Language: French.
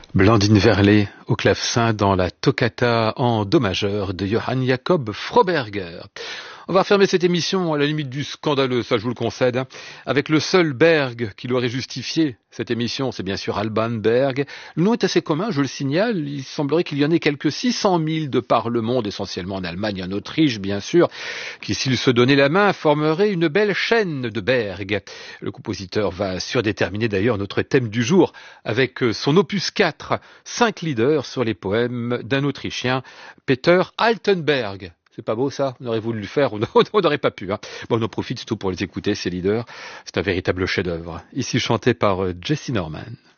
Blandine Verlet au clavecin dans la toccata en do majeur de Johann Jakob Froberger. On va refermer cette émission à la limite du scandaleux, ça je vous le concède, avec le seul Berg qui l'aurait justifié. Cette émission, c'est bien sûr Alban Berg. Le nom est assez commun, je le signale. Il semblerait qu'il y en ait quelques 600 000 de par le monde, essentiellement en Allemagne et en Autriche, bien sûr, qui, s'ils se donnaient la main, formeraient une belle chaîne de Berg. Le compositeur va surdéterminer d'ailleurs notre thème du jour avec son opus 4, 5 leaders sur les poèmes d'un Autrichien, Peter Altenberg. C'est pas beau ça? On aurait voulu le faire, on n'aurait pas pu. Hein. Bon, on en profite surtout pour les écouter, ces leaders. C'est un véritable chef-d'œuvre. Ici chanté par Jesse Norman.